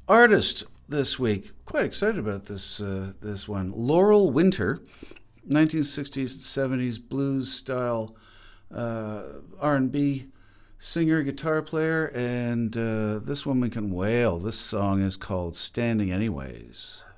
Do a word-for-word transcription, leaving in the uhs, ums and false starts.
artist this week. Quite excited about this uh, this one. Laurel Winter, nineteen sixties and seventies blues style uh, R and B singer, guitar player, and uh, this woman can wail. This song is called Standing Anyways.